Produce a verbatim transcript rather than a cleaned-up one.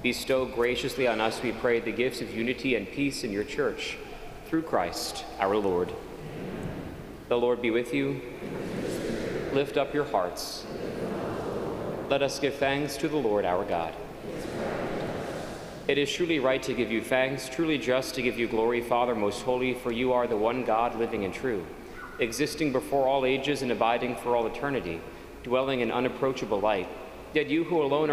Bestow graciously on us, we pray, the gifts of unity and peace in your church, through Christ our Lord. The Lord be with you. Lift up your hearts. Let us give thanks to the Lord our God. It is truly right to give you thanks, truly just to give you glory, Father most holy, for you are the one God, living and true, existing before all ages and abiding for all eternity, dwelling in unapproachable light. Yet you who alone are